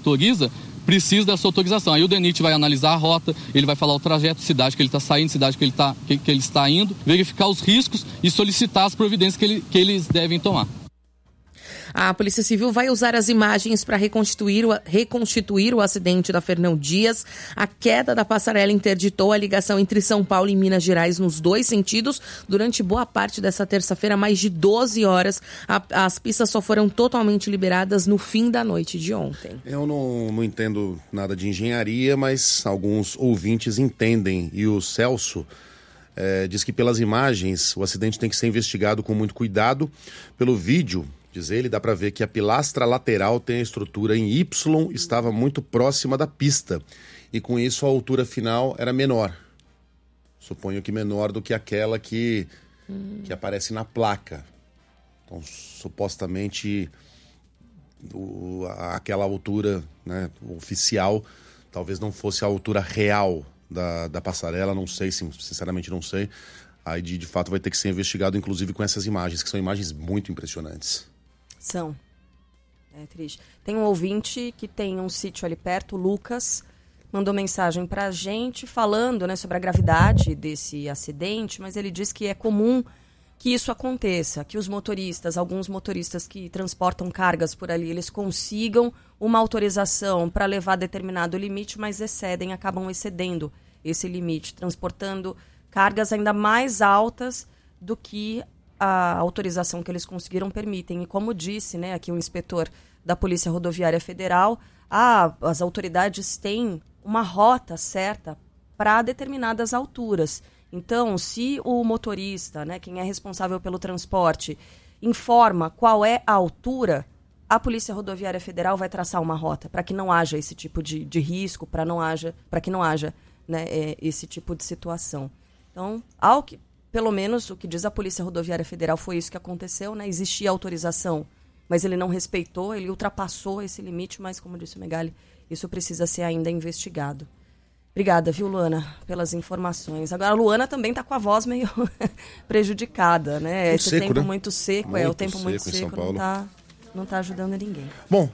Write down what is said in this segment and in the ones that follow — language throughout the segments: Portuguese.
autoriza, precisa dessa autorização. Aí o DENIT vai analisar a rota, ele vai falar o trajeto, cidade que ele está saindo, cidade que ele está indo, verificar os riscos e solicitar as providências que eles devem tomar. A Polícia Civil vai usar as imagens para reconstituir o acidente da Fernão Dias. A queda da passarela interditou a ligação entre São Paulo e Minas Gerais nos dois sentidos. Durante boa parte dessa terça-feira, mais de 12 horas, as pistas só foram totalmente liberadas no fim da noite de ontem. Eu não entendo nada de engenharia, mas alguns ouvintes entendem. E o Celso diz que pelas imagens o acidente tem que ser investigado com muito cuidado. Pelo vídeo, diz ele, dá para ver que a pilastra lateral tem a estrutura em Y, estava muito próxima da pista. E com isso a altura final era menor. Suponho que menor do que aquela que aparece na placa. Então, supostamente, aquela altura, né, oficial talvez não fosse a altura real da passarela. Não sei, sinceramente não sei. Aí de fato vai ter que ser investigado, inclusive com essas imagens, que são imagens muito impressionantes. São. É triste. Tem um ouvinte que tem um sítio ali perto, o Lucas, mandou mensagem pra gente falando, né, sobre a gravidade desse acidente, mas ele diz que é comum que isso aconteça, que os motoristas, alguns motoristas que transportam cargas por ali, eles consigam uma autorização para levar determinado limite, mas acabam excedendo esse limite, transportando cargas ainda mais altas do que a autorização que eles conseguiram permitem. E como disse, né, aqui o inspetor da Polícia Rodoviária Federal, as autoridades têm uma rota certa para determinadas alturas. Então, se o motorista, né, quem é responsável pelo transporte, informa qual é a altura, a Polícia Rodoviária Federal vai traçar uma rota para que não haja esse tipo de risco, para que não haja, né, esse tipo de situação. Então, pelo menos o que diz a Polícia Rodoviária Federal foi isso que aconteceu, né? Existia autorização, mas ele não respeitou, ele ultrapassou esse limite, mas, como disse o Megali, isso precisa ser ainda investigado. Obrigada, viu, Luana, pelas informações. Agora, a Luana também está com a voz meio prejudicada, né? Esse seco, tempo né? muito seco, o tempo muito seco não tá ajudando ninguém. Bom,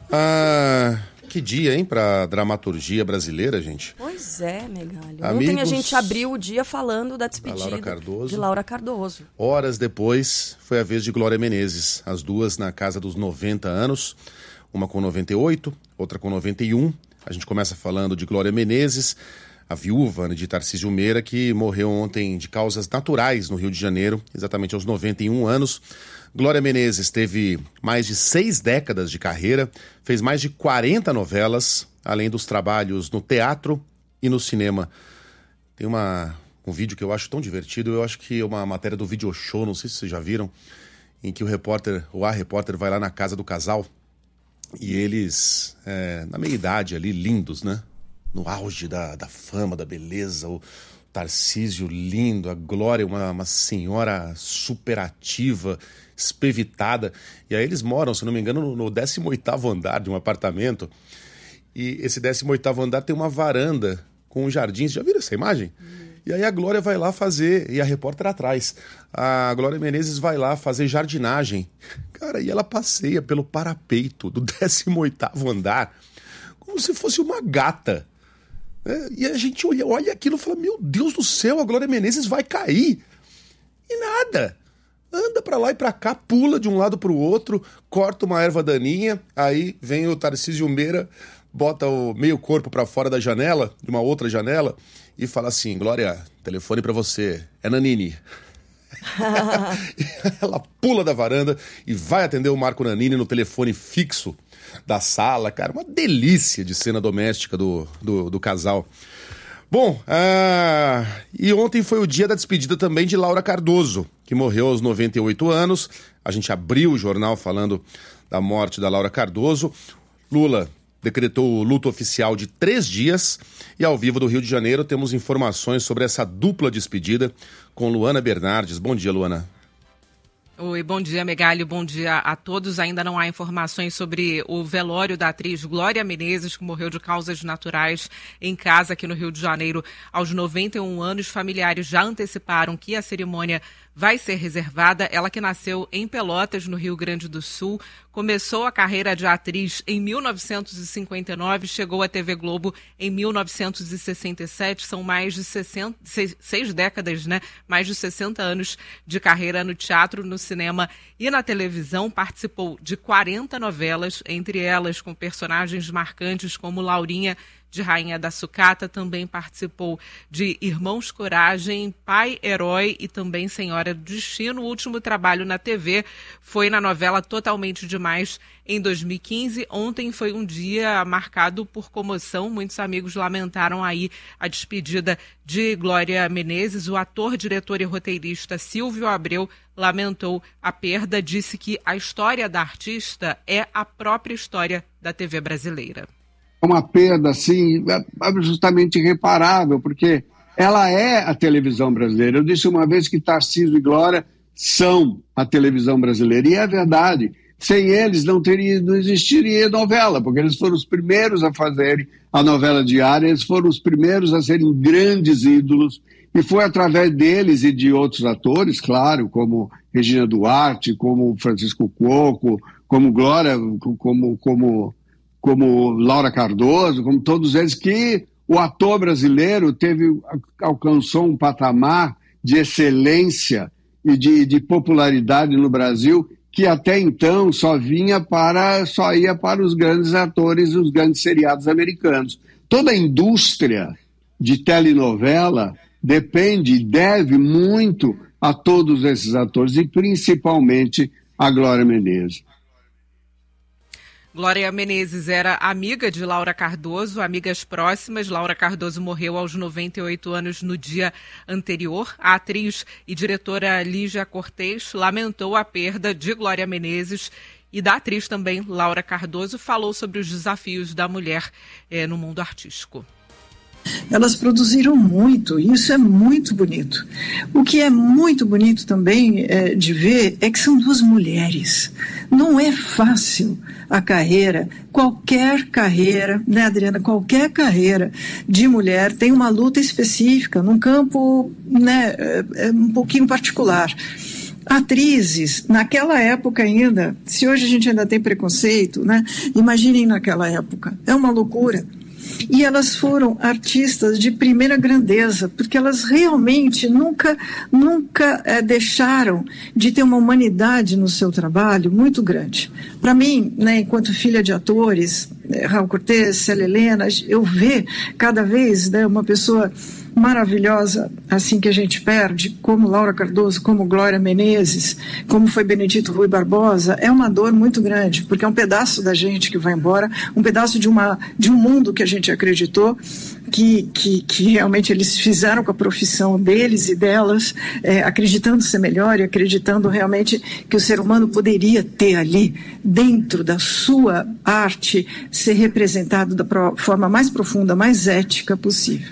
que dia, hein, pra dramaturgia brasileira, gente? Pois é, Megali. Amigos, ontem a gente abriu o dia falando da despedida de Laura Cardoso. Horas depois, foi a vez de Glória Menezes. As duas na casa dos 90 anos, uma com 98, outra com 91. A gente começa falando de Glória Menezes, a viúva, né, de Tarcísio Meira, que morreu ontem de causas naturais no Rio de Janeiro, exatamente aos 91 anos. Glória Menezes teve mais de 6 décadas de carreira, fez mais de 40 novelas, além dos trabalhos no teatro e no cinema. Tem um vídeo que eu acho tão divertido, eu acho que é uma matéria do Video Show, não sei se vocês já viram, em que a repórter vai lá na casa do casal e eles, na meia-idade ali, lindos, né? No auge da fama, da beleza, o Tarcísio lindo, a Glória uma senhora superativa, espevitada. E aí eles moram, se não me engano, no 18º andar de um apartamento. E esse 18º andar tem uma varanda com jardins. Já viram essa imagem? E aí a Glória vai lá fazer, e a repórter atrás. A Glória Menezes vai lá fazer jardinagem. Cara, e ela passeia pelo parapeito do 18º andar como se fosse uma gata. E a gente olha aquilo e fala, meu Deus do céu, a Glória Menezes vai cair. E nada. Anda pra lá e pra cá, pula de um lado pro outro, corta uma erva daninha, aí vem o Tarcísio Meira, bota o meio corpo pra fora da janela, de uma outra janela, e fala assim, Glória, telefone pra você, é Nanini. Ela pula da varanda e vai atender o Marco Nanini no telefone fixo da sala, cara, uma delícia de cena doméstica do casal. Bom, e ontem foi o dia da despedida também de Laura Cardoso, que morreu aos 98 anos. A gente abriu o jornal falando da morte da Laura Cardoso. Lula decretou o luto oficial de 3 dias e ao vivo do Rio de Janeiro temos informações sobre essa dupla despedida com Luana Bernardes. Bom dia, Luana. Oi, bom dia, Megali, bom dia a todos. Ainda não há informações sobre o velório da atriz Glória Menezes, que morreu de causas naturais em casa aqui no Rio de Janeiro aos 91 anos. Familiares já anteciparam que a cerimônia vai ser reservada. Ela, que nasceu em Pelotas, no Rio Grande do Sul, começou a carreira de atriz em 1959, chegou à TV Globo em 1967, são mais de 6 décadas, né? Mais de 60 anos de carreira no teatro, no cinema e na televisão. Participou de 40 novelas, entre elas com personagens marcantes como Laurinha, de Rainha da Sucata. Também participou de Irmãos Coragem, Pai Herói e também Senhora do Destino. O último trabalho na TV foi na novela Totalmente Demais, em 2015. Ontem foi um dia marcado por comoção. Muitos amigos lamentaram aí a despedida de Glória Menezes. O ator, diretor e roteirista Silvio Abreu lamentou a perda, disse que a história da artista é a própria história da TV brasileira. Uma perda, assim, justamente irreparável, porque ela é a televisão brasileira. Eu disse uma vez que Tarcísio e Glória são a televisão brasileira, e é verdade. Sem eles não existiria novela, porque eles foram os primeiros a fazerem a novela diária, eles foram os primeiros a serem grandes ídolos, e foi através deles e de outros atores, claro, como Regina Duarte, como Francisco Coco, como Glória, como Laura Cardoso, como todos eles, que o ator brasileiro alcançou um patamar de excelência e de popularidade no Brasil, que até então só ia para os grandes atores e os grandes seriados americanos. Toda a indústria de telenovela depende e deve muito a todos esses atores, e principalmente a Glória Menezes. Glória Menezes era amiga de Laura Cardoso, amigas próximas. Laura Cardoso morreu aos 98 anos no dia anterior. A atriz e diretora Lígia Cortez lamentou a perda de Glória Menezes e da atriz também, Laura Cardoso, falou sobre os desafios da mulher no mundo artístico. Elas produziram muito, e isso é muito bonito. O que é muito bonito também de ver é que são duas mulheres. Não é fácil a carreira, qualquer carreira, né, Adriana? Qualquer carreira de mulher tem uma luta específica, num campo, né, um pouquinho particular. Atrizes, naquela época ainda, se hoje a gente ainda tem preconceito, né? Imaginem naquela época, é uma loucura. E elas foram artistas de primeira grandeza, porque elas realmente nunca deixaram de ter uma humanidade no seu trabalho muito grande. Para mim, né, enquanto filha de atores, Raul Cortez, Célia Helena, eu ver cada vez, né, uma pessoa maravilhosa, assim, que a gente perde, como Laura Cardoso, como Glória Menezes, como foi Benedito Rui Barbosa, é uma dor muito grande, porque é um pedaço da gente que vai embora, um pedaço de um mundo que a gente acreditou, que realmente eles fizeram com a profissão deles e delas, acreditando ser melhor e acreditando realmente que o ser humano poderia ter ali, dentro da sua arte, ser representado da forma mais profunda, mais ética possível.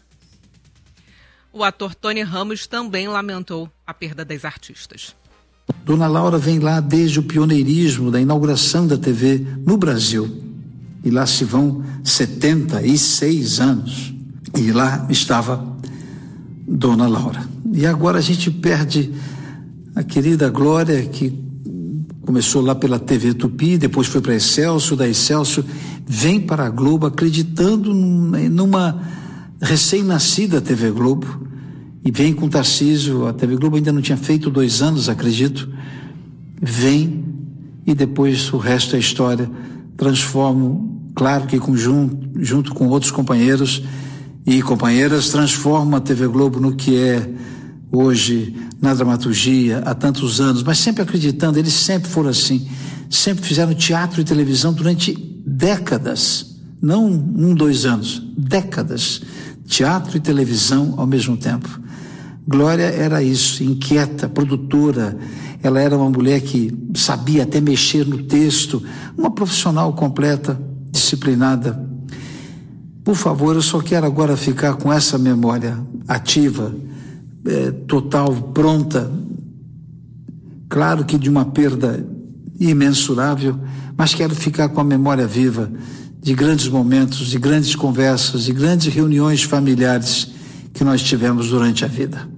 O ator Tony Ramos também lamentou a perda das artistas. Dona Laura vem lá desde o pioneirismo da inauguração da TV no Brasil. E lá se vão 76 anos. E lá estava Dona Laura. E agora a gente perde a querida Glória, que começou lá pela TV Tupi, depois foi para Excelsior, da Excelsior vem para a Globo acreditando numa recém-nascida TV Globo, e vem com Tarcísio. A TV Globo ainda não tinha feito 2 anos, acredito, vem, e depois o resto é história. Transformam, claro que junto com outros companheiros e companheiras, transformam a TV Globo no que é hoje na dramaturgia há tantos anos, mas sempre acreditando. Eles sempre foram assim, sempre fizeram teatro e televisão durante décadas, não 1, 2 anos, décadas, teatro e televisão ao mesmo tempo. Glória era isso, inquieta, produtora. Ela era uma mulher que sabia até mexer no texto, uma profissional completa, disciplinada. Por favor, eu só quero agora ficar com essa memória ativa, total, pronta, claro que de uma perda imensurável, mas quero ficar com a memória viva de grandes momentos, de grandes conversas, de grandes reuniões familiares que nós tivemos durante a vida.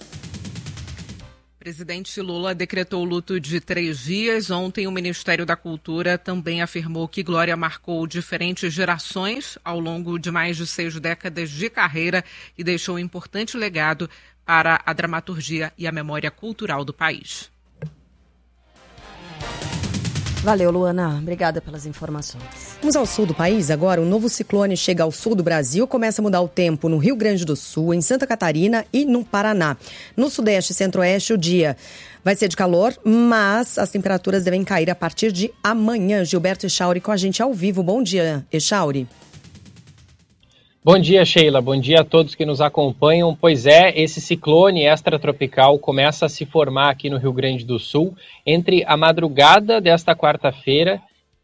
O presidente Lula decretou luto de 3 dias. Ontem, o Ministério da Cultura também afirmou que Glória marcou diferentes gerações ao longo de mais de 6 décadas de carreira e deixou um importante legado para a dramaturgia e a memória cultural do país. Valeu, Luana. Obrigada pelas informações. Vamos ao sul do país agora. Um novo ciclone chega ao sul do Brasil, começa a mudar o tempo no Rio Grande do Sul, em Santa Catarina e no Paraná. No sudeste e centro-oeste, o dia vai ser de calor, mas as temperaturas devem cair a partir de amanhã. Gilberto Echauri com a gente ao vivo. Bom dia, Echauri. Bom dia, Sheila. Bom dia a todos que nos acompanham. Pois é, esse ciclone extratropical começa a se formar aqui no Rio Grande do Sul entre a madrugada desta quarta-feira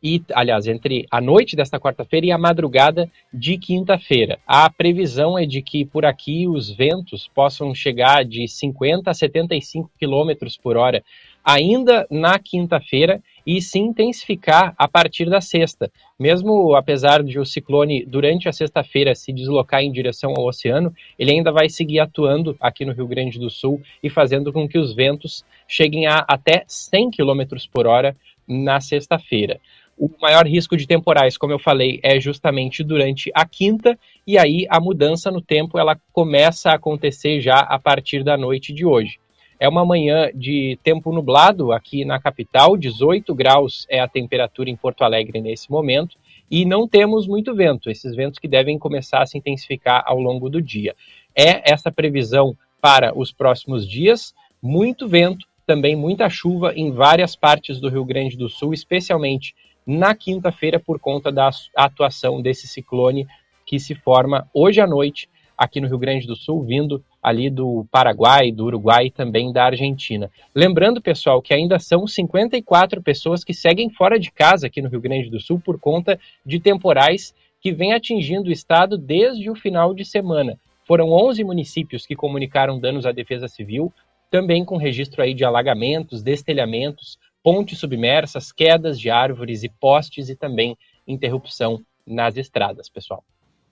entre a noite desta quarta-feira e a madrugada de quinta-feira. A previsão é de que por aqui os ventos possam chegar de 50 a 75 km por hora ainda na quinta-feira e se intensificar a partir da sexta. Mesmo apesar de o ciclone, durante a sexta-feira, se deslocar em direção ao oceano, ele ainda vai seguir atuando aqui no Rio Grande do Sul e fazendo com que os ventos cheguem a até 100 km por hora na sexta-feira. O maior risco de temporais, como eu falei, é justamente durante a quinta, e aí a mudança no tempo ela começa a acontecer já a partir da noite de hoje. É uma manhã de tempo nublado aqui na capital, 18 graus é a temperatura em Porto Alegre nesse momento, e não temos muito vento, esses ventos que devem começar a se intensificar ao longo do dia. É essa previsão para os próximos dias, muito vento, também muita chuva em várias partes do Rio Grande do Sul, especialmente na quinta-feira por conta da atuação desse ciclone que se forma hoje à noite aqui no Rio Grande do Sul, vindo ali do Paraguai, do Uruguai e também da Argentina. Lembrando, pessoal, que ainda são 54 pessoas que seguem fora de casa aqui no Rio Grande do Sul por conta de temporais que vem atingindo o estado desde o final de semana. Foram 11 municípios que comunicaram danos à Defesa Civil, também com registro aí de alagamentos, destelhamentos, pontes submersas, quedas de árvores e postes e também interrupção nas estradas, pessoal.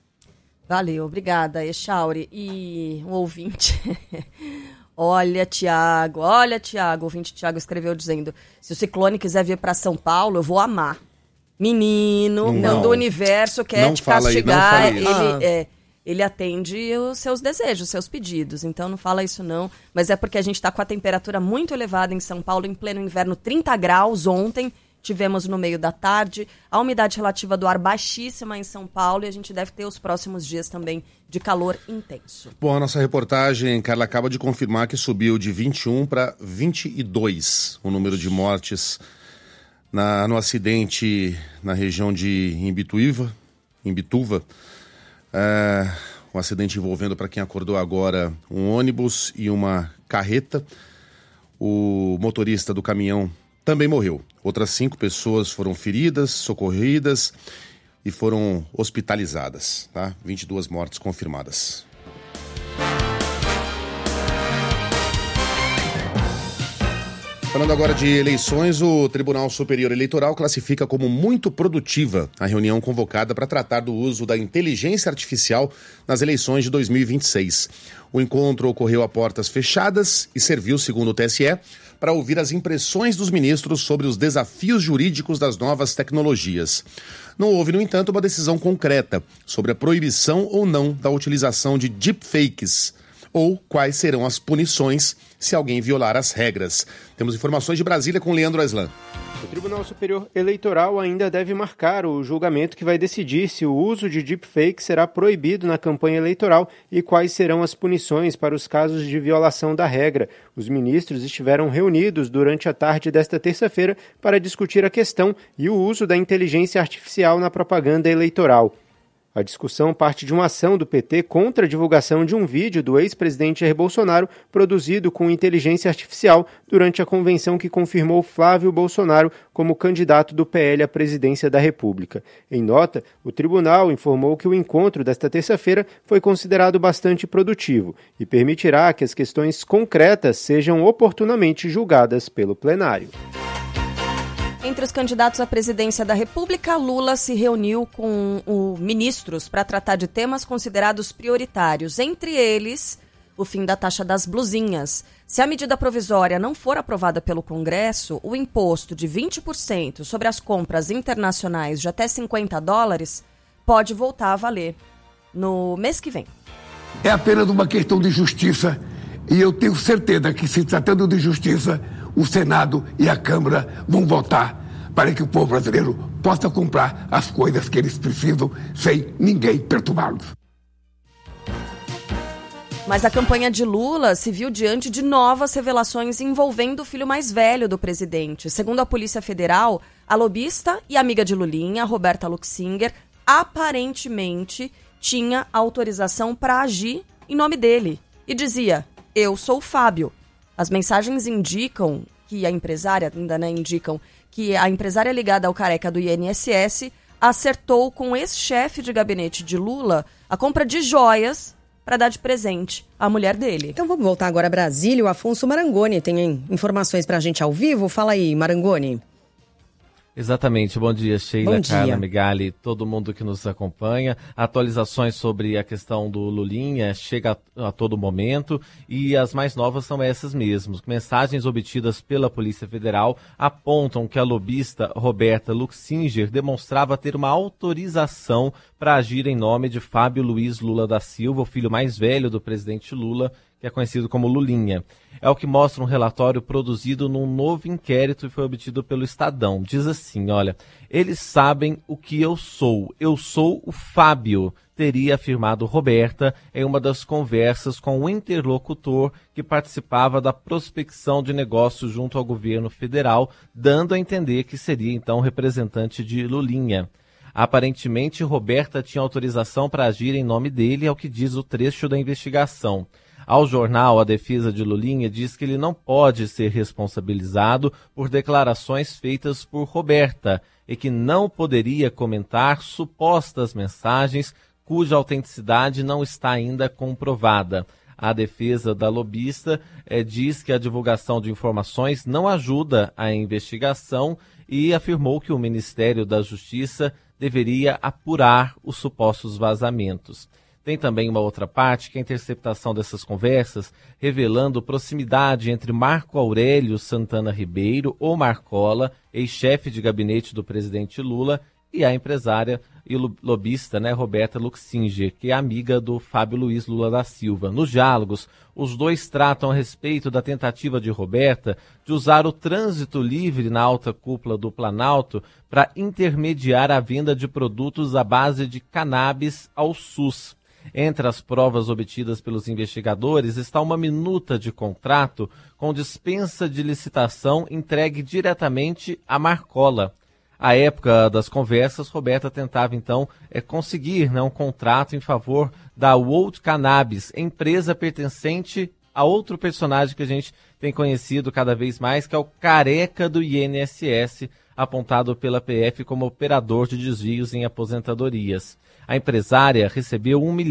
Valeu, obrigada, Echauri. E um ouvinte, olha, Tiago, o ouvinte Tiago escreveu dizendo, se o ciclone quiser vir para São Paulo, eu vou amar. Menino, quando o universo quer te castigar, ele atende os seus desejos, os seus pedidos. Então não fala isso não, mas é porque a gente está com a temperatura muito elevada em São Paulo, em pleno inverno, 30 graus ontem, tivemos no meio da tarde, a umidade relativa do ar baixíssima em São Paulo e a gente deve ter os próximos dias também de calor intenso. Bom, a nossa reportagem, Carla, acaba de confirmar que subiu de 21 para 22 o número de mortes no acidente na região de Imbituva. Um acidente envolvendo, para quem acordou agora, um ônibus e uma carreta. O motorista do caminhão também morreu. Outras 5 pessoas foram feridas, socorridas e foram hospitalizadas. 22 mortes confirmadas. Falando agora de eleições, o Tribunal Superior Eleitoral classifica como muito produtiva a reunião convocada para tratar do uso da inteligência artificial nas eleições de 2026. O encontro ocorreu a portas fechadas e serviu, segundo o TSE, para ouvir as impressões dos ministros sobre os desafios jurídicos das novas tecnologias. Não houve, no entanto, uma decisão concreta sobre a proibição ou não da utilização de deepfakes ou quais serão as punições se alguém violar as regras. Temos informações de Brasília com Leandro Aslan. O Tribunal Superior Eleitoral ainda deve marcar o julgamento que vai decidir se o uso de deepfake será proibido na campanha eleitoral e quais serão as punições para os casos de violação da regra. Os ministros estiveram reunidos durante a tarde desta terça-feira para discutir a questão e o uso da inteligência artificial na propaganda eleitoral. A discussão parte de uma ação do PT contra a divulgação de um vídeo do ex-presidente Jair Bolsonaro produzido com inteligência artificial durante a convenção que confirmou Flávio Bolsonaro como candidato do PL à presidência da República. Em nota, o tribunal informou que o encontro desta terça-feira foi considerado bastante produtivo e permitirá que as questões concretas sejam oportunamente julgadas pelo plenário. Entre os candidatos à presidência da República, Lula se reuniu com ministros para tratar de temas considerados prioritários, entre eles o fim da taxa das blusinhas. Se a medida provisória não for aprovada pelo Congresso, o imposto de 20% sobre as compras internacionais de até $50 pode voltar a valer no mês que vem. É apenas uma questão de justiça e eu tenho certeza que, se tratando de justiça, o Senado e a Câmara vão votar para que o povo brasileiro possa comprar as coisas que eles precisam sem ninguém perturbá-los. Mas a campanha de Lula se viu diante de novas revelações envolvendo o filho mais velho do presidente. Segundo a Polícia Federal, a lobista e amiga de Lulinha, Roberta Luxinger, aparentemente tinha autorização para agir em nome dele. E dizia, eu sou o Fábio. As mensagens indicam que a empresária, indicam que a empresária ligada ao careca do INSS acertou com o ex-chefe de gabinete de Lula a compra de joias para dar de presente à mulher dele. Então vamos voltar agora a Brasília. O Afonso Marangoni tem informações para a gente ao vivo. Fala aí, Marangoni. Exatamente. Bom dia, Sheila, Bom dia. Carla, Megali, todo mundo que nos acompanha. Atualizações sobre a questão do Lulinha chega a todo momento e as mais novas são essas mesmas. Mensagens obtidas pela Polícia Federal apontam que a lobista Roberta Luxinger demonstrava ter uma autorização para agir em nome de Fábio Luiz Lula da Silva, o filho mais velho do presidente Lula, que é conhecido como Lulinha. É o que mostra um relatório produzido num novo inquérito e foi obtido pelo Estadão. Diz assim, olha, eles sabem o que eu sou o Fábio, teria afirmado Roberta em uma das conversas com o interlocutor que participava da prospecção de negócios junto ao governo federal, dando a entender que seria então representante de Lulinha. Aparentemente, Roberta tinha autorização para agir em nome dele, é o que diz o trecho da investigação. Ao jornal, a defesa de Lulinha diz que ele não pode ser responsabilizado por declarações feitas por Roberta e que não poderia comentar supostas mensagens cuja autenticidade não está ainda comprovada. A defesa da lobista diz que a divulgação de informações não ajuda a investigação e afirmou que o Ministério da Justiça deveria apurar os supostos vazamentos. Tem também uma outra parte, que é a interceptação dessas conversas, revelando proximidade entre Marco Aurélio Santana Ribeiro, ou Marcola, ex-chefe de gabinete do presidente Lula, e a empresária e lobista, Roberta Luxinger, que é amiga do Fábio Luiz Lula da Silva. Nos diálogos, os dois tratam a respeito da tentativa de Roberta de usar o trânsito livre na alta cúpula do Planalto para intermediar a venda de produtos à base de cannabis ao SUS. Entre as provas obtidas pelos investigadores está uma minuta de contrato com dispensa de licitação entregue diretamente à Marcola. À época das conversas, Roberta tentava então conseguir um contrato em favor da World Cannabis, empresa pertencente a outro personagem que a gente tem conhecido cada vez mais, que é o careca do INSS, apontado pela PF como operador de desvios em aposentadorias. A empresária recebeu R$1,5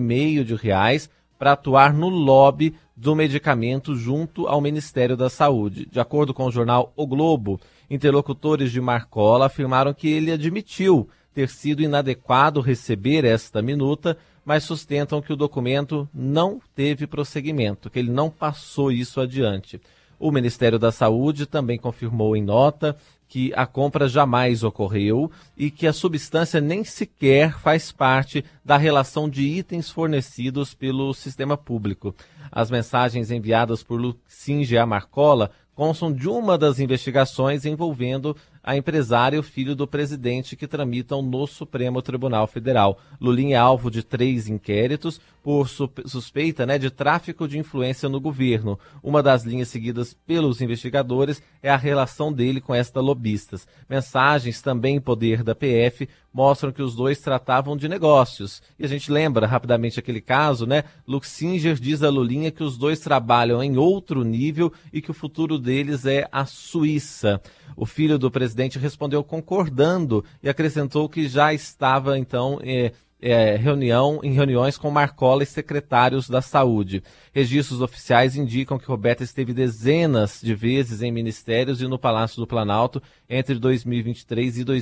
milhão para atuar no lobby do medicamento junto ao Ministério da Saúde. De acordo com o jornal O Globo, interlocutores de Marcola afirmaram que ele admitiu ter sido inadequado receber esta minuta, mas sustentam que o documento não teve prosseguimento, que ele não passou isso adiante. O Ministério da Saúde também confirmou em nota que a compra jamais ocorreu e que a substância nem sequer faz parte da relação de itens fornecidos pelo sistema público. As mensagens enviadas por Luxinger a Marcola constam de uma das investigações envolvendo a empresária e o filho do presidente que tramitam no Supremo Tribunal Federal. Lulinha é alvo de 3 inquéritos por suspeita, de tráfico de influência no governo. Uma das linhas seguidas pelos investigadores é a relação dele com esta lobistas. Mensagens também em poder da PF mostram que os dois tratavam de negócios. E a gente lembra rapidamente aquele caso, Luxinger diz a Lulinha que os dois trabalham em outro nível e que o futuro deles é a Suíça. O filho do presidente respondeu concordando e acrescentou que já estava, então, em reuniões com Marcola e secretários da Saúde. Registros oficiais indicam que Roberta esteve dezenas de vezes em ministérios e no Palácio do Planalto entre 2023 e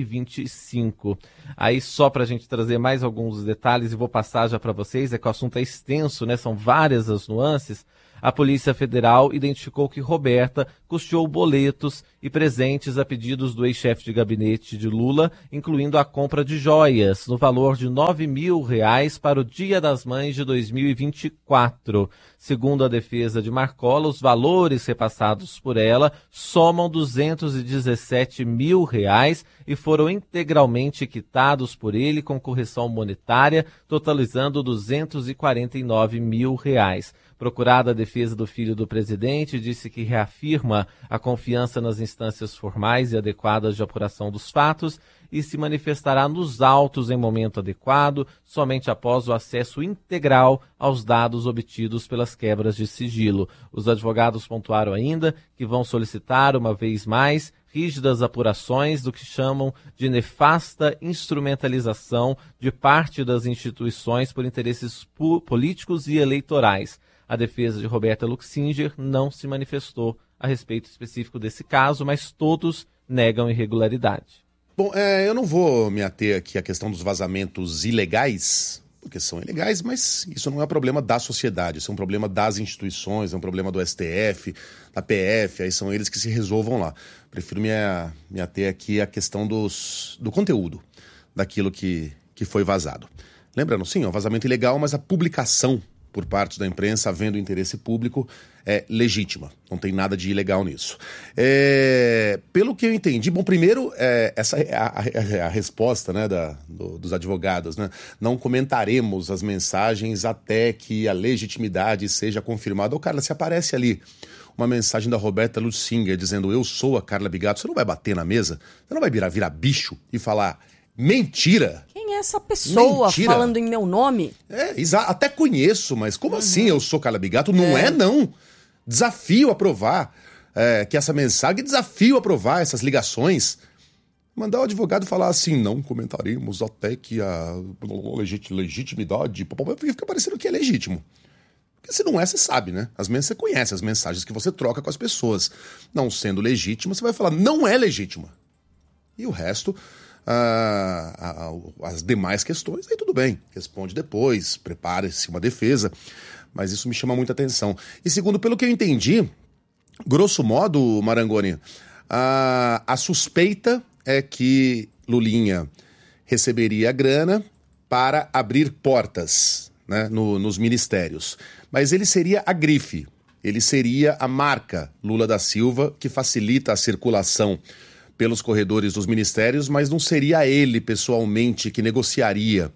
2025. Aí, só para a gente trazer mais alguns detalhes, e vou passar já para vocês, que o assunto é extenso, são várias as nuances. A Polícia Federal identificou que Roberta custeou boletos e presentes a pedidos do ex-chefe de gabinete de Lula, incluindo a compra de joias, no valor de R$9 mil para o Dia das Mães de 2024. Segundo a defesa de Marcola, os valores repassados por ela somam R$217 mil e foram integralmente quitados por ele com correção monetária, totalizando R$249 mil. Procurada, a defesa do filho do presidente disse que reafirma a confiança nas instâncias formais e adequadas de apuração dos fatos e se manifestará nos autos em momento adequado, somente após o acesso integral aos dados obtidos pelas quebras de sigilo. Os advogados pontuaram ainda que vão solicitar, uma vez mais, rígidas apurações do que chamam de nefasta instrumentalização de parte das instituições por interesses políticos e eleitorais. A defesa de Roberta Luxinger não se manifestou a respeito específico desse caso, mas todos negam irregularidade. Bom, eu não vou me ater aqui à questão dos vazamentos ilegais, porque são ilegais, mas isso não é um problema da sociedade, isso é um problema das instituições, é um problema do STF, da PF, aí são eles que se resolvam lá. Prefiro me ater aqui à questão do conteúdo daquilo que foi vazado. Lembrando, sim, é um vazamento ilegal, mas a publicação por parte da imprensa, havendo interesse público, é legítima. Não tem nada de ilegal nisso. Pelo que eu entendi, bom, primeiro, essa é a resposta dos advogados. Não comentaremos as mensagens até que a legitimidade seja confirmada. Ô, Carla, se aparece ali uma mensagem da Roberta Luxinger dizendo eu sou a Carla Bigato, você não vai bater na mesa? Você não vai virar bicho e falar mentira? Quem é essa pessoa mentira? Falando em meu nome? Até conheço, mas como assim eu sou Carla Bigato? Não é não. Desafio a provar que essa mensagem, desafio a provar essas ligações. Mandar o advogado falar assim, não comentaremos até que a legitimidade... Fica parecendo que é legítimo. Porque se não é, você sabe, você conhece as mensagens que você troca com as pessoas. Não sendo legítima, você vai falar, não é legítima. E o resto... as demais questões, aí tudo bem, responde depois, prepare-se uma defesa, mas isso me chama muita atenção. E segundo, pelo que eu entendi, grosso modo, Marangoni, a suspeita é que Lulinha receberia a grana para abrir portas nos ministérios, mas ele seria a grife, ele seria a marca Lula da Silva que facilita a circulação pelos corredores dos ministérios, mas não seria ele pessoalmente que negociaria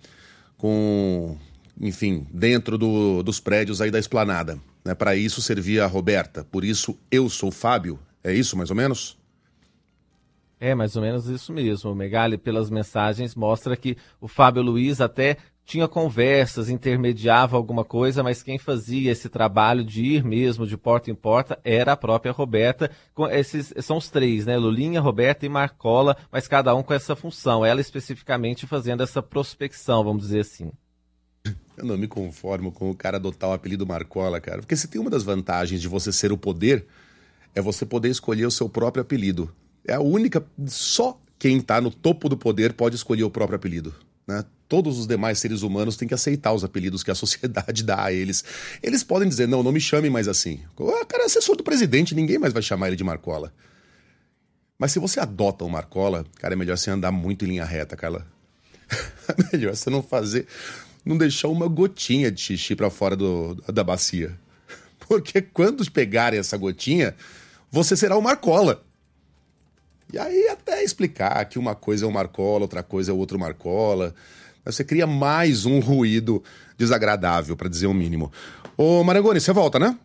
dentro dos prédios aí da Esplanada. Para isso servia a Roberta, por isso eu sou Fábio. É isso, mais ou menos? É, mais ou menos isso mesmo. Megali, pelas mensagens, mostra que o Fábio Luiz até tinha conversas, intermediava alguma coisa, mas quem fazia esse trabalho de ir mesmo de porta em porta era a própria Roberta. Esses são os três, Lulinha, Roberta e Marcola, mas cada um com essa função. Ela especificamente fazendo essa prospecção, vamos dizer assim. Eu não me conformo com o cara adotar o apelido Marcola, cara. Porque se tem uma das vantagens de você ser o poder, é você poder escolher o seu próprio apelido. É a única... Só quem está no topo do poder pode escolher o próprio apelido. Todos os demais seres humanos têm que aceitar os apelidos que a sociedade dá a eles. Eles podem dizer, não me chamem mais assim. O cara é assessor do presidente, ninguém mais vai chamar ele de Marcola. Mas se você adota o Marcola, cara, é melhor você andar muito em linha reta, Carla. É melhor você não deixar uma gotinha de xixi pra fora da bacia. Porque quando pegarem essa gotinha, você será o Marcola. E aí até explicar que uma coisa é um Marcola, outra coisa é outro Marcola. Você cria mais um ruído desagradável, para dizer o mínimo. Ô Marangoni, você volta, né?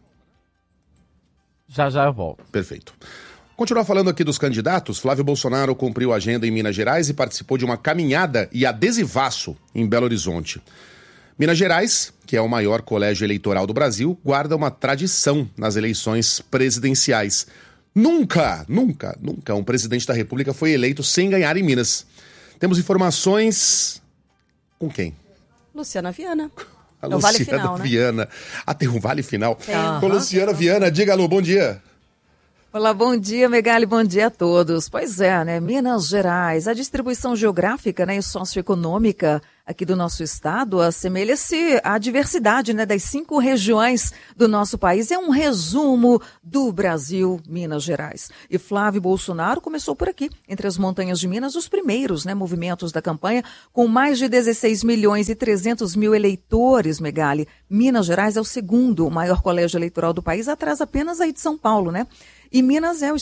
Já eu volto. Perfeito. Continuar falando aqui dos candidatos, Flávio Bolsonaro cumpriu a agenda em Minas Gerais e participou de uma caminhada e adesivaço em Belo Horizonte. Minas Gerais, que é o maior colégio eleitoral do Brasil, guarda uma tradição nas eleições presidenciais. Nunca um presidente da República foi eleito sem ganhar em Minas. Temos informações... Com quem? Luciana Viana. A Luciana Vale Final, Viana. Né? Tem um Vale Final. Com Luciana Viana, diga alô, bom dia. Olá, bom dia, Megali, bom dia a todos. Pois é, né? Minas Gerais, a distribuição geográfica, né, e socioeconômica aqui do nosso estado assemelha-se à diversidade, né, das 5 regiões do nosso país. É um resumo do Brasil, Minas Gerais. E Flávio Bolsonaro começou por aqui, entre as montanhas de Minas, os primeiros, né, movimentos da campanha, com mais de 16 milhões e 300 mil eleitores, Megali. Minas Gerais é o segundo maior colégio eleitoral do país, atrás apenas aí de São Paulo, né? E Minas é o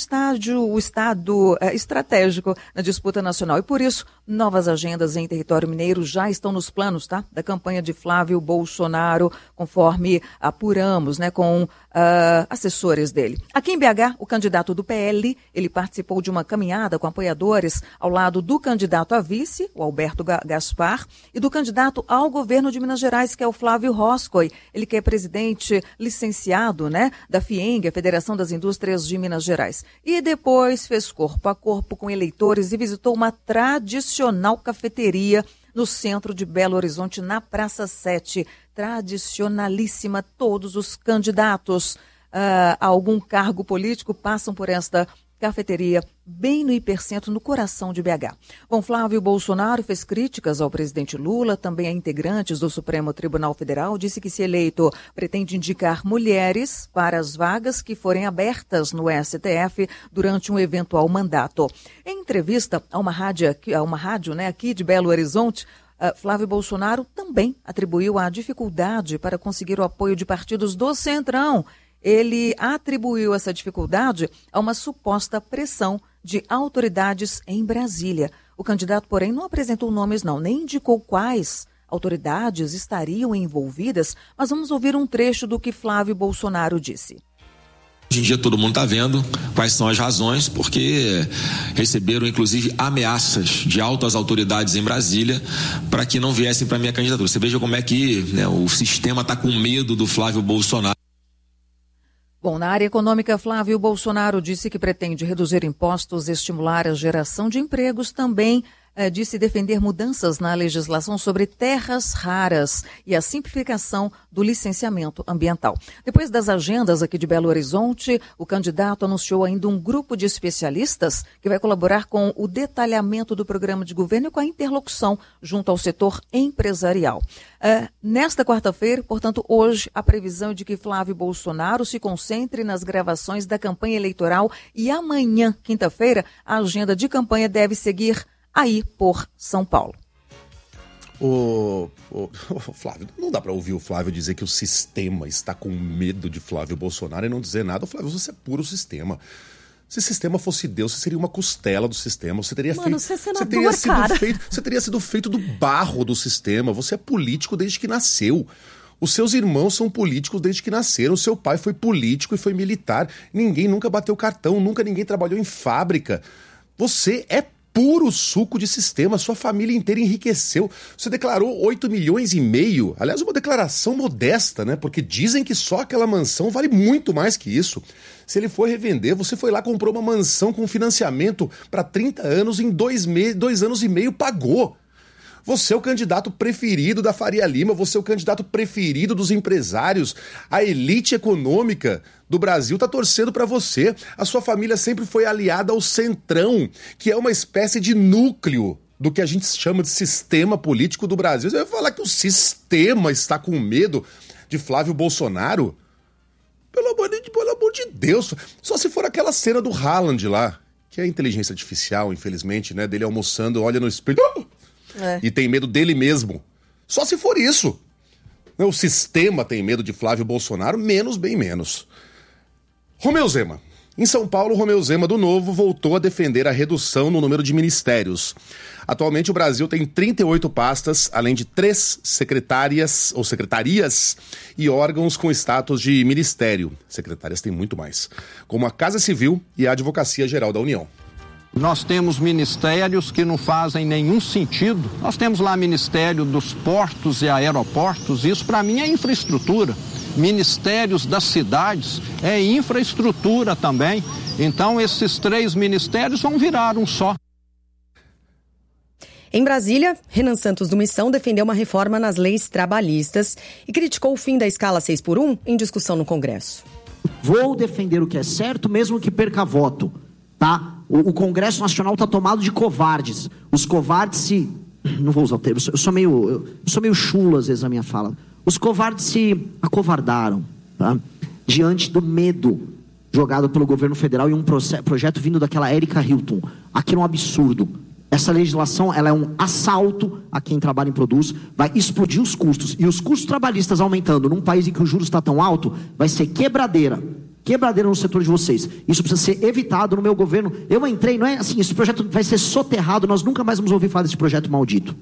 estado estratégico na disputa nacional. E por isso, novas agendas em território mineiro já estão nos planos, tá? Da campanha de Flávio Bolsonaro, conforme apuramos, né? Com assessores dele. Aqui em BH, o candidato do PL, ele participou de uma caminhada com apoiadores ao lado do candidato a vice, o Alberto Gaspar, e do candidato ao governo de Minas Gerais, que é o Flávio Roscoe. Ele que é presidente licenciado, né? Da FIENG, a Federação das Indústrias de Minas Gerais. E depois fez corpo a corpo com eleitores e visitou uma tradicional cafeteria no centro de Belo Horizonte, na Praça 7. Tradicionalíssima, todos os candidatos a algum cargo político passam por esta cafeteria, bem no hipercentro, no coração de BH. Bom, Flávio Bolsonaro fez críticas ao presidente Lula, também a integrantes do Supremo Tribunal Federal, disse que, se eleito, pretende indicar mulheres para as vagas que forem abertas no STF durante um eventual mandato. Em entrevista a uma rádio, né, aqui de Belo Horizonte, Flávio Bolsonaro também atribuiu a dificuldade para conseguir o apoio de partidos do Centrão. Ele atribuiu essa dificuldade a uma suposta pressão de autoridades em Brasília. O candidato, porém, não apresentou nomes, não, nem indicou quais autoridades estariam envolvidas, mas vamos ouvir um trecho do que Flávio Bolsonaro disse. Hoje em dia todo mundo está vendo quais são as razões, porque receberam inclusive ameaças de altas autoridades em Brasília para que não viessem para a minha candidatura. Você veja como é que, né, o sistema está com medo do Flávio Bolsonaro. Bom, na área econômica, Flávio Bolsonaro disse que pretende reduzir impostos, estimular a geração de empregos, também disse defender mudanças na legislação sobre terras raras e a simplificação do licenciamento ambiental. Depois das agendas aqui de Belo Horizonte, o candidato anunciou ainda um grupo de especialistas que vai colaborar com o detalhamento do programa de governo e com a interlocução junto ao setor empresarial. Nesta quarta-feira, portanto, hoje, a previsão é de que Flávio Bolsonaro se concentre nas gravações da campanha eleitoral e amanhã, quinta-feira, a agenda de campanha deve seguir aí por São Paulo. O Flávio, não dá para ouvir o Flávio dizer que o sistema está com medo de Flávio Bolsonaro e não dizer nada. Flávio, você é puro sistema. Se o sistema fosse Deus, você seria uma costela do sistema. Você teria você teria sido feito do barro do sistema. Você é político desde que nasceu. Os seus irmãos são políticos desde que nasceram. O seu pai foi político e foi militar. Ninguém nunca bateu cartão, nunca ninguém trabalhou em fábrica. Você é puro suco de sistema, sua família inteira enriqueceu. Você declarou 8 milhões e meio, aliás, uma declaração modesta, né? Porque dizem que só aquela mansão vale muito mais que isso. Se ele for revender, você foi lá, comprou uma mansão com financiamento para 30 anos, em 2 anos e meio pagou. Você é o candidato preferido da Faria Lima, você é o candidato preferido dos empresários. A elite econômica do Brasil está torcendo para você. A sua família sempre foi aliada ao Centrão, que é uma espécie de núcleo do que a gente chama de sistema político do Brasil. Você vai falar que o sistema está com medo de Flávio Bolsonaro? Pelo amor de Deus, só se for aquela cena do Haaland lá, que é a inteligência artificial, infelizmente, né, dele almoçando, olha no espelho... E tem medo dele mesmo. Só se for isso. O sistema tem medo de Flávio Bolsonaro, menos, bem menos. Romeu Zema. Em São Paulo, Romeu Zema do Novo voltou a defender a redução no número de ministérios. Atualmente, o Brasil tem 38 pastas, além de 3 secretarias e órgãos com status de ministério. Secretárias tem muito mais, como a Casa Civil e a Advocacia Geral da União. Nós temos ministérios que não fazem nenhum sentido. Nós temos lá Ministério dos Portos e Aeroportos, isso para mim é infraestrutura. Ministérios das cidades é infraestrutura também. Então esses 3 ministérios vão virar um só. Em Brasília, Renan Santos do Missão defendeu uma reforma nas leis trabalhistas e criticou o fim da escala 6x1 em discussão no Congresso. Vou defender o que é certo, mesmo que perca voto, tá? O Congresso Nacional está tomado de covardes. Os covardes se... Não vou usar o termo, eu sou meio chulo às vezes na minha fala. Os covardes se acovardaram, tá? Diante do medo jogado pelo governo federal e um projeto vindo daquela Erika Hilton. Aquilo é um absurdo. Essa legislação ela é um assalto a quem trabalha em produz, vai explodir os custos. E os custos trabalhistas aumentando num país em que o juros está tão alto, vai ser quebradeira no setor de vocês. Isso precisa ser evitado no meu governo. Eu entrei, não é assim, esse projeto vai ser soterrado, nós nunca mais vamos ouvir falar desse projeto maldito.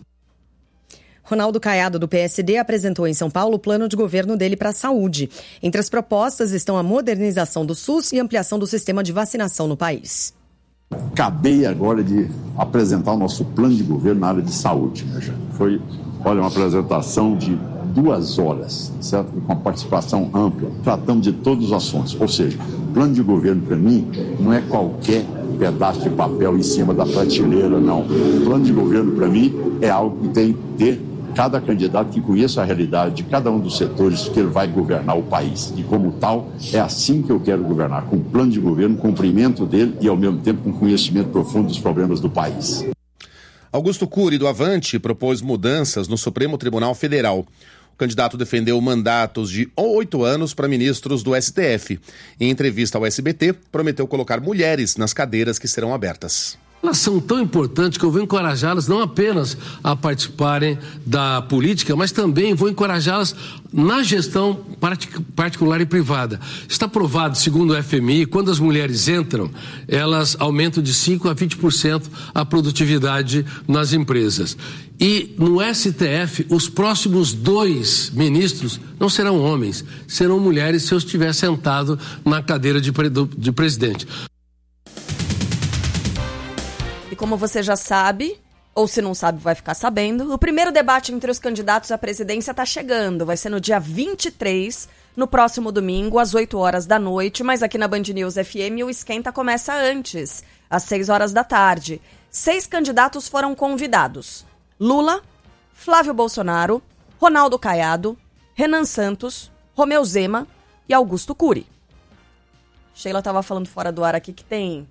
Ronaldo Caiado, do PSD, apresentou em São Paulo o plano de governo dele para a saúde. Entre as propostas estão a modernização do SUS e ampliação do sistema de vacinação no país. Acabei agora de apresentar o nosso plano de governo na área de saúde. Foi, uma apresentação de 2 horas, certo? Com a participação ampla, tratando de todos os assuntos. Ou seja, plano de governo para mim não é qualquer pedaço de papel em cima da prateleira, não. O plano de governo para mim é algo que tem que ter cada candidato que conheça a realidade de cada um dos setores que ele vai governar o país. E como tal, é assim que eu quero governar, com um plano de governo, cumprimento dele e ao mesmo tempo com conhecimento profundo dos problemas do país. Augusto Cury, do Avante, propôs mudanças no Supremo Tribunal Federal. O candidato defendeu mandatos de 8 anos para ministros do STF. Em entrevista ao SBT, prometeu colocar mulheres nas cadeiras que serão abertas. Elas são tão importantes que eu vou encorajá-las não apenas a participarem da política, mas também vou encorajá-las na gestão particular e privada. Está provado, segundo o FMI, quando as mulheres entram, elas aumentam de 5% a 20% a produtividade nas empresas. E no STF, os próximos 2 ministros não serão homens, serão mulheres se eu estiver sentado na cadeira de presidente. E como você já sabe, ou se não sabe vai ficar sabendo, o primeiro debate entre os candidatos à presidência está chegando. Vai ser no dia 23, no próximo domingo, às 8 horas da noite, mas aqui na Band News FM o esquenta começa antes, às 6 horas da tarde. 6 candidatos foram convidados: Lula, Flávio Bolsonaro, Ronaldo Caiado, Renan Santos, Romeu Zema e Augusto Cury. Sheila estava falando fora do ar aqui que tem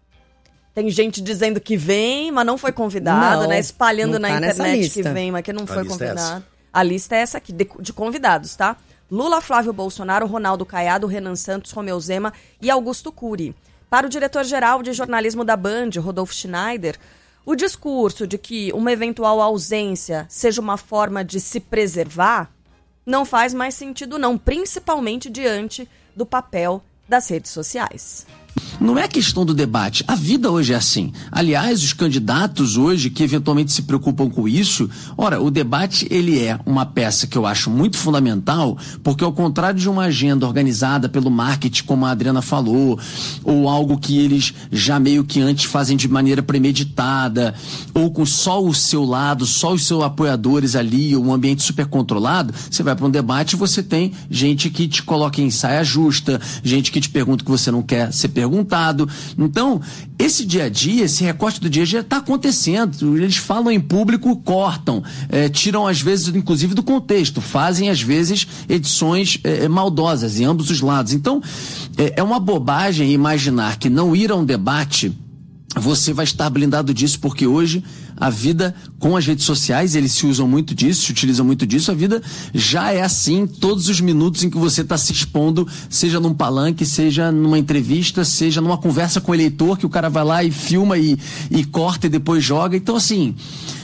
gente dizendo que vem, mas não foi convidado, né? Espalhando na internet que vem, mas que não foi convidado. A lista é essa aqui, de convidados, tá? Lula, Flávio Bolsonaro, Ronaldo Caiado, Renan Santos, Romeu Zema e Augusto Cury. Para o diretor-geral de jornalismo da Band, Rodolfo Schneider, o discurso de que uma eventual ausência seja uma forma de se preservar não faz mais sentido não, principalmente diante do papel das redes sociais. Não é questão do debate, a vida hoje é assim. Aliás, os candidatos hoje que eventualmente se preocupam com isso, ora, o debate ele é uma peça que eu acho muito fundamental, porque ao contrário de uma agenda organizada pelo marketing, como a Adriana falou, ou algo que eles já meio que antes fazem de maneira premeditada, ou com só o seu lado, só os seus apoiadores ali, um ambiente super controlado, você vai para um debate e você tem gente que te coloca em saia justa, gente que te pergunta o que você não quer ser perguntado. Então, esse dia a dia, esse recorte do dia a dia está acontecendo. Eles falam em público, cortam, tiram às vezes, inclusive, do contexto, fazem às vezes edições maldosas em ambos os lados. Então, é uma bobagem imaginar que não ir a um debate você vai estar blindado disso, porque hoje a vida com as redes sociais, eles se usam muito disso, se utilizam muito disso, a vida já é assim todos os minutos em que você está se expondo, seja num palanque, seja numa entrevista, seja numa conversa com o eleitor, que o cara vai lá e filma e corta e depois joga. Então, assim,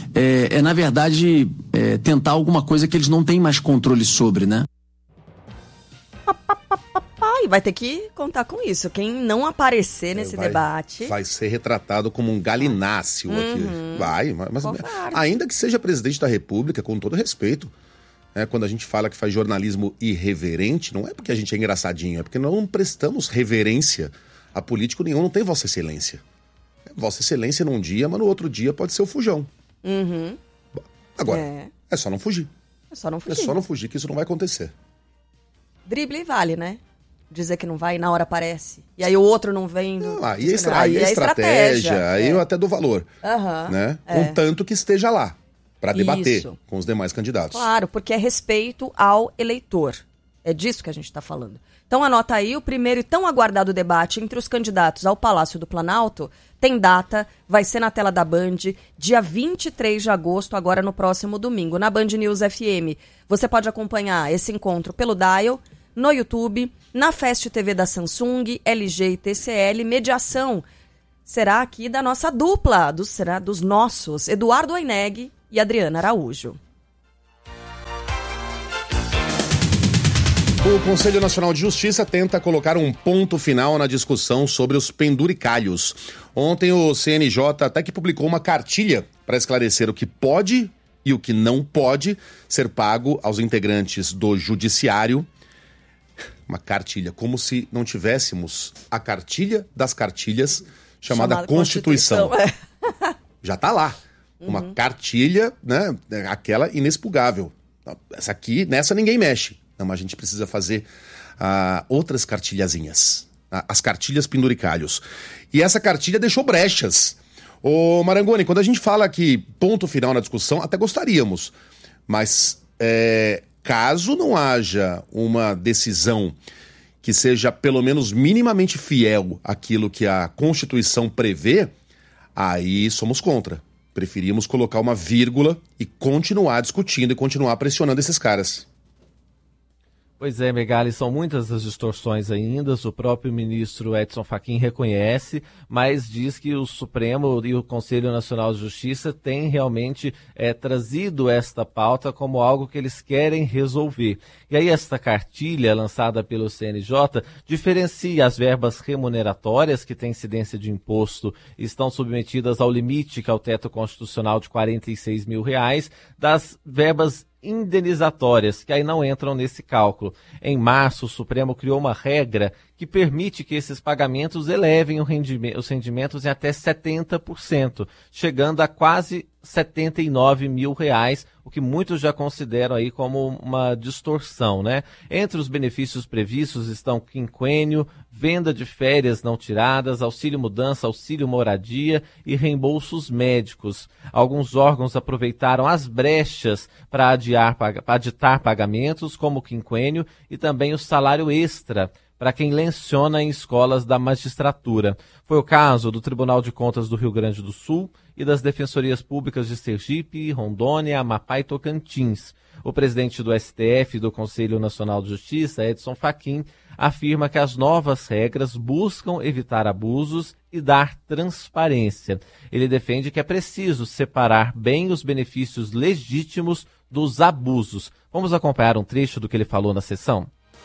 na verdade, tentar alguma coisa que eles não têm mais controle sobre, né? vai ter que contar com isso. Quem não aparecer nesse debate... Vai ser retratado como um galináceo aqui. Vai, mas ainda que seja presidente da República, com todo respeito, quando a gente fala que faz jornalismo irreverente, não é porque a gente é engraçadinho, é porque nós não prestamos reverência a político nenhum, não tem Vossa Excelência. Vossa Excelência num dia, mas no outro dia pode ser o fujão. Agora, é só não fugir. É só não fugir que isso não vai acontecer. Drible vale, né? Dizer que não vai e na hora aparece. E aí o outro não vem... Aí é estratégia. Aí eu até dou valor. Né? Contanto que esteja lá para debater com os demais candidatos. Claro, porque é respeito ao eleitor. É disso que a gente está falando. Então anota aí, o primeiro e tão aguardado debate entre os candidatos ao Palácio do Planalto tem data, vai ser na tela da Band, dia 23 de agosto, agora no próximo domingo, na Band News FM. Você pode acompanhar esse encontro pelo Dial, no YouTube, na Fast TV da Samsung, LG e TCL. Mediação será aqui da nossa dupla, será dos nossos, Eduardo Oineg e Adriana Araújo. O Conselho Nacional de Justiça tenta colocar um ponto final na discussão sobre os penduricalhos. Ontem o CNJ até que publicou uma cartilha para esclarecer o que pode e o que não pode ser pago aos integrantes do Judiciário. Uma cartilha, como se não tivéssemos a cartilha das cartilhas chamada Constituição. Já está lá. Uma cartilha, né, aquela inexpugável. Essa aqui, nessa ninguém mexe. Não, mas a gente precisa fazer outras cartilhazinhas. As cartilhas penduricalhos. E essa cartilha deixou brechas. Ô Marangoni, quando a gente fala que ponto final na discussão, até gostaríamos. Mas caso não haja uma decisão que seja pelo menos minimamente fiel àquilo que a Constituição prevê, aí somos contra. Preferimos colocar uma vírgula e continuar discutindo e continuar pressionando esses caras. Pois é, Megali, são muitas as distorções ainda, o próprio ministro Edson Fachin reconhece, mas diz que o Supremo e o Conselho Nacional de Justiça têm realmente trazido esta pauta como algo que eles querem resolver. E aí esta cartilha lançada pelo CNJ diferencia as verbas remuneratórias, que têm incidência de imposto e estão submetidas ao limite, que é o teto constitucional de R$46 mil, das verbas indenizatórias, que aí não entram nesse cálculo. Em março, o Supremo criou uma regra que permite que esses pagamentos elevem os rendimentos em até 70%, chegando a quase R$79 mil, o que muitos já consideram aí como uma distorção, né? Entre os benefícios previstos estão quinquênio, venda de férias não tiradas, auxílio mudança, auxílio moradia e reembolsos médicos. Alguns órgãos aproveitaram as brechas para aditar pagamentos, como o quinquênio e também o salário extra, para quem lenciona em escolas da magistratura. Foi o caso do Tribunal de Contas do Rio Grande do Sul e das Defensorias Públicas de Sergipe, Rondônia, Amapá e Tocantins. O presidente do STF e do Conselho Nacional de Justiça, Edson Fachin, afirma que as novas regras buscam evitar abusos e dar transparência. Ele defende que é preciso separar bem os benefícios legítimos dos abusos. Vamos acompanhar um trecho do que ele falou na sessão?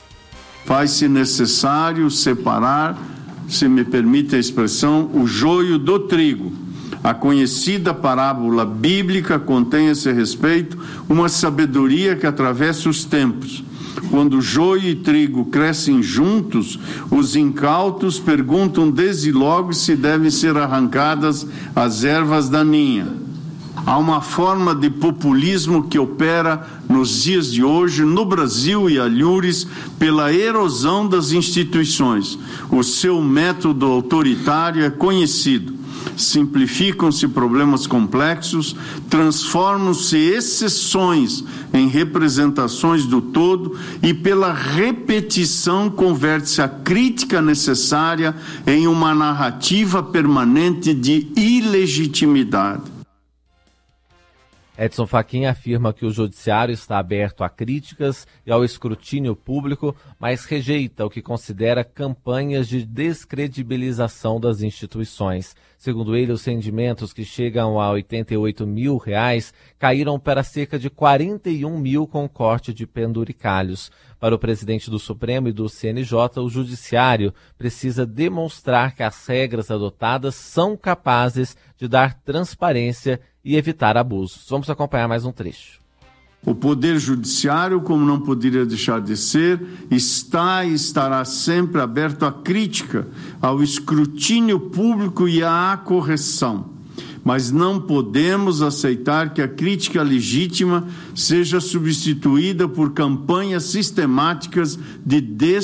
Faz-se necessário separar, se me permite a expressão, o joio do trigo. A conhecida parábola bíblica contém a esse respeito uma sabedoria que atravessa os tempos. Quando joio e trigo crescem juntos, os incautos perguntam desde logo se devem ser arrancadas as ervas daninhas. Há uma forma de populismo que opera nos dias de hoje no Brasil e alhures pela erosão das instituições. O seu método autoritário é conhecido. Simplificam-se problemas complexos, transformam-se exceções em representações do todo e pela repetição converte-se a crítica necessária em uma narrativa permanente de ilegitimidade. Edson Fachin afirma que o judiciário está aberto a críticas e ao escrutínio público, mas rejeita o que considera campanhas de descredibilização das instituições. Segundo ele, os rendimentos, que chegam a R$88 mil, caíram para cerca de 41 mil com corte de penduricalhos. Para o presidente do Supremo e do CNJ, o judiciário precisa demonstrar que as regras adotadas são capazes de dar transparência e evitar abusos. Vamos acompanhar mais um trecho. O Poder Judiciário, como não poderia deixar de ser, está e estará sempre aberto à crítica, ao escrutínio público e à correção. Mas não podemos aceitar que a crítica legítima seja substituída por campanhas sistemáticas de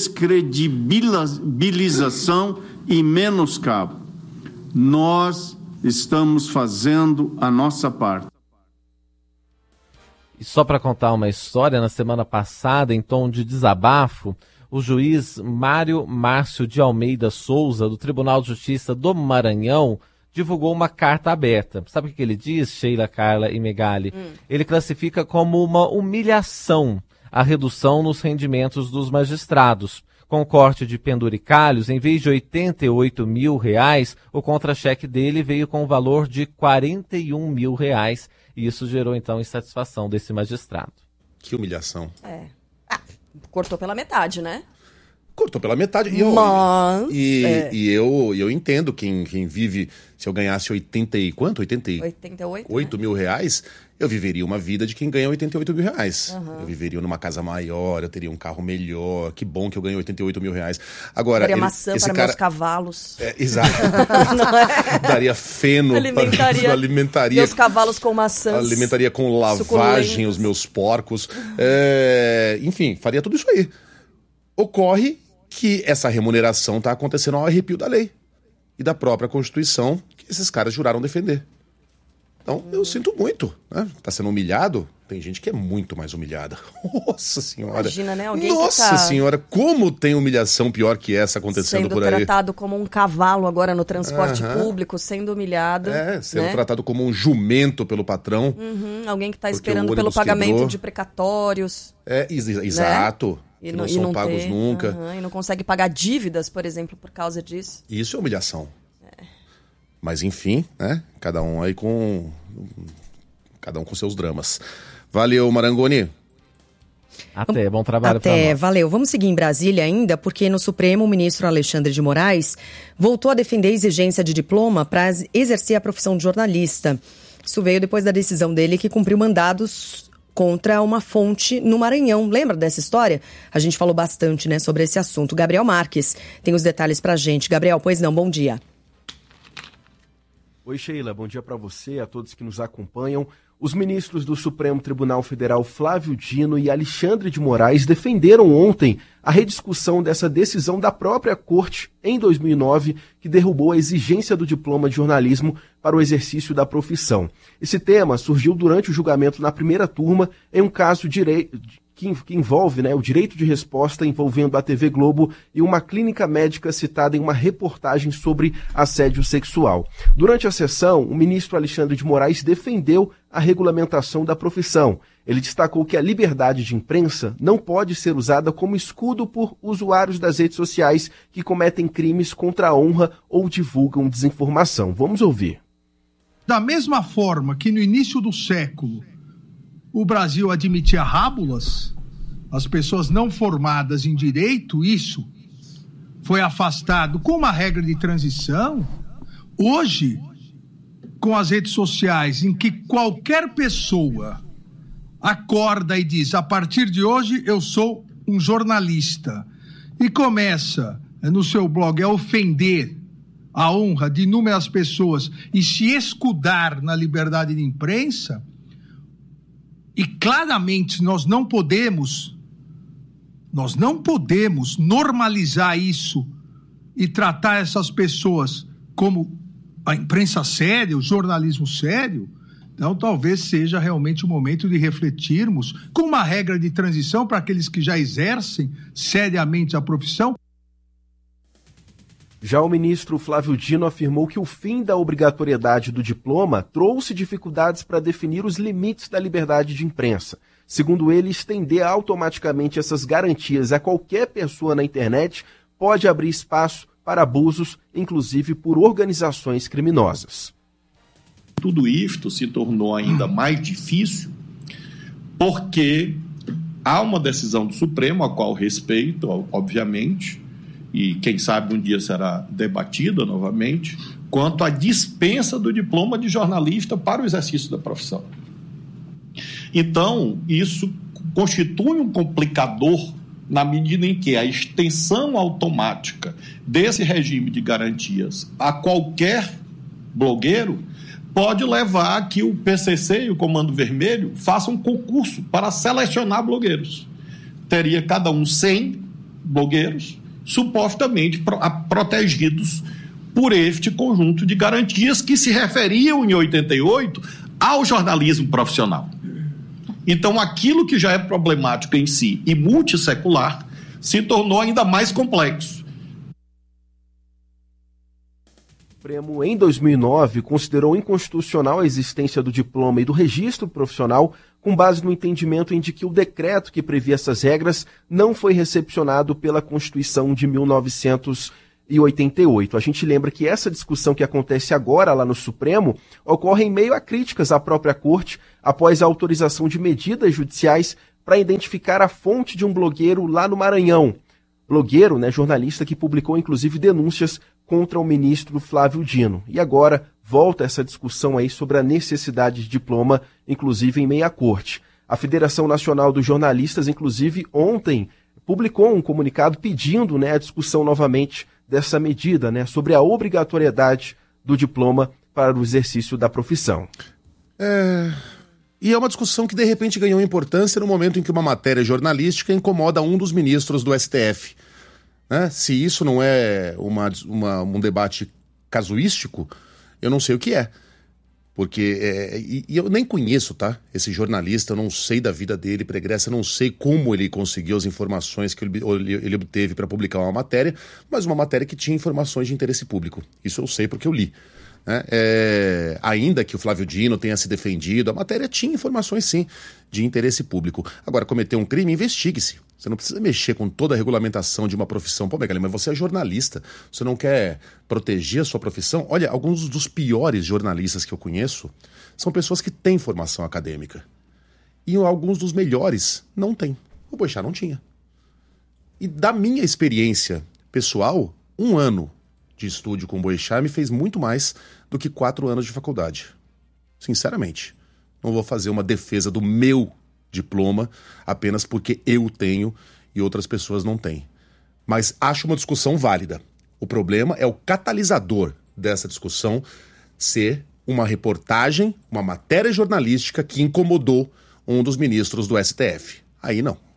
descredibilização e menoscabo. Nós estamos fazendo a nossa parte. E só para contar uma história, na semana passada, em tom de desabafo, o juiz Mário Márcio de Almeida Souza, do Tribunal de Justiça do Maranhão, divulgou uma carta aberta. Sabe o que ele diz, Sheila, Carla e Megali? Ele classifica como uma humilhação a redução nos rendimentos dos magistrados. Com o corte de penduricalhos, em vez de R$88 mil, o contra-cheque dele veio com o valor de R$41 mil. E isso gerou, então, insatisfação desse magistrado. Que humilhação. Cortou pela metade, né? Cortou pela metade. E eu entendo quem vive, se eu ganhasse 88 mil reais, eu viveria uma vida de quem ganha 88 mil reais. Eu viveria numa casa maior, eu teria um carro melhor. Que bom que eu ganho 88 mil reais. Agora, daria maçã para meus cavalos. Exato. Daria feno. Alimentaria meus cavalos com maçãs. Alimentaria com lavagem os meus porcos. Enfim, faria tudo isso aí. Ocorre que essa remuneração está acontecendo ao arrepio da lei e da própria Constituição que esses caras juraram defender. Então, eu sinto muito, né? Tá sendo humilhado. Tem gente que é muito mais humilhada. Nossa Senhora. Imagina, né? Alguém Nossa Senhora, como tem humilhação pior que essa acontecendo por aí. Sendo tratado como um cavalo agora no transporte público, sendo humilhado. Sendo tratado como um jumento pelo patrão. Alguém que está esperando pelo pagamento de precatórios. Exato. Né? Que não são pagos nunca. E não consegue pagar dívidas, por exemplo, por causa disso. Isso é humilhação. Mas enfim, né? Cada um com seus dramas. Valeu, Marangoni. Até, bom trabalho para nós. Valeu. Vamos seguir em Brasília ainda, porque no Supremo o ministro Alexandre de Moraes voltou a defender a exigência de diploma para exercer a profissão de jornalista. Isso veio depois da decisão dele que cumpriu mandados contra uma fonte no Maranhão. Lembra dessa história? A gente falou bastante, né, sobre esse assunto. Gabriel Marques tem os detalhes pra gente. Gabriel, pois não, bom dia. Oi, Sheila, bom dia para você, a todos que nos acompanham. Os ministros do Supremo Tribunal Federal Flávio Dino e Alexandre de Moraes defenderam ontem a rediscussão dessa decisão da própria Corte em 2009, que derrubou a exigência do diploma de jornalismo para o exercício da profissão. Esse tema surgiu durante o julgamento na primeira turma em um caso que envolve o direito de resposta envolvendo a TV Globo e uma clínica médica citada em uma reportagem sobre assédio sexual. Durante a sessão, o ministro Alexandre de Moraes defendeu a regulamentação da profissão. Ele destacou que a liberdade de imprensa não pode ser usada como escudo por usuários das redes sociais que cometem crimes contra a honra ou divulgam desinformação. Vamos ouvir. Da mesma forma que no início do século o Brasil admitia rábulas, as pessoas não formadas em direito, isso foi afastado com uma regra de transição. Hoje, com as redes sociais, em que qualquer pessoa acorda e diz, a partir de hoje eu sou um jornalista, e começa no seu blog a ofender a honra de inúmeras pessoas e se escudar na liberdade de imprensa, e claramente nós não podemos normalizar isso e tratar essas pessoas como a imprensa séria, o jornalismo sério. Então talvez seja realmente o momento de refletirmos com uma regra de transição para aqueles que já exercem seriamente a profissão. Já o ministro Flávio Dino afirmou que o fim da obrigatoriedade do diploma trouxe dificuldades para definir os limites da liberdade de imprensa. Segundo ele, estender automaticamente essas garantias a qualquer pessoa na internet pode abrir espaço para abusos, inclusive por organizações criminosas. Tudo isto se tornou ainda mais difícil porque há uma decisão do Supremo, a qual respeito, obviamente, e quem sabe um dia será debatida novamente, quanto à dispensa do diploma de jornalista para o exercício da profissão. Então, isso constitui um complicador na medida em que a extensão automática desse regime de garantias a qualquer blogueiro pode levar a que o PCC e o Comando Vermelho façam um concurso para selecionar blogueiros. Teria cada um 100 blogueiros supostamente protegidos por este conjunto de garantias que se referiam em 88 ao jornalismo profissional. Então, aquilo que já é problemático em si e multissecular se tornou ainda mais complexo. O Supremo, em 2009, considerou inconstitucional a existência do diploma e do registro profissional com base no entendimento em que o decreto que previa essas regras não foi recepcionado pela Constituição de 1988. A gente lembra que essa discussão que acontece agora lá no Supremo ocorre em meio a críticas à própria Corte após a autorização de medidas judiciais para identificar a fonte de um blogueiro lá no Maranhão. Blogueiro, jornalista que publicou inclusive denúncias contra o ministro Flávio Dino. E agora volta essa discussão aí sobre a necessidade de diploma, inclusive em meio à Corte. A Federação Nacional dos Jornalistas, inclusive, ontem publicou um comunicado pedindo a discussão novamente dessa medida, sobre a obrigatoriedade do diploma para o exercício da profissão. E é uma discussão que de repente ganhou importância no momento em que uma matéria jornalística incomoda um dos ministros do STF. Se isso não é um debate casuístico, eu não sei o que é. Porque, e eu nem conheço, esse jornalista, eu não sei da vida dele pregressa, não sei como ele conseguiu as informações que ele obteve para publicar uma matéria, mas uma matéria que tinha informações de interesse público. Isso eu sei porque eu li. Ainda que o Flávio Dino tenha se defendido, a matéria tinha informações, sim, de interesse público. Agora, cometeu um crime, investigue-se. Você não precisa mexer com toda a regulamentação de uma profissão. Pô, Megali, mas você é jornalista, você não quer proteger a sua profissão? Olha, alguns dos piores jornalistas que eu conheço são pessoas que têm formação acadêmica. E alguns dos melhores não têm. O Boechat não tinha. E da minha experiência pessoal, 1 ano de estúdio com o Boechat me fez muito mais do que 4 anos de faculdade. Sinceramente. Não vou fazer uma defesa do meu diploma apenas porque eu tenho e outras pessoas não têm. Mas acho uma discussão válida. O problema é o catalisador dessa discussão ser uma reportagem, uma matéria jornalística que incomodou um dos ministros do STF. Aí não.